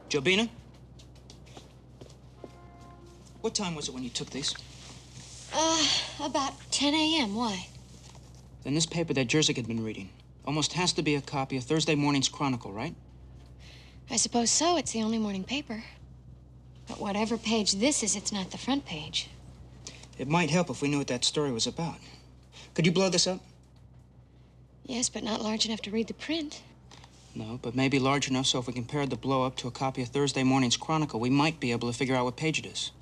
Jobina? What time was it when you took these? About 10 a.m. Why? Then this paper that Jerzyk had been reading almost has to be a copy of Thursday morning's Chronicle, right? I suppose so. It's the only morning paper. But whatever page this is, it's not the front page. It might help if we knew what that story was about. Could you blow this up? Yes, but not large enough to read the print. No, but maybe large enough so if we compared the blow up to a copy of Thursday morning's Chronicle, we might be able to figure out what page it is.